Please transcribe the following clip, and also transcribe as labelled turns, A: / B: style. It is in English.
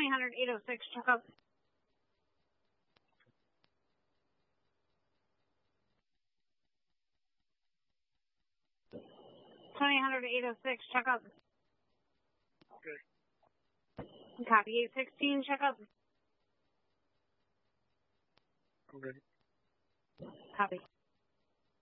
A: 2000 806, check up. 2000 806, check up.
B: Good.
A: Copy 816, check up.
B: I'm ready.
A: Copy.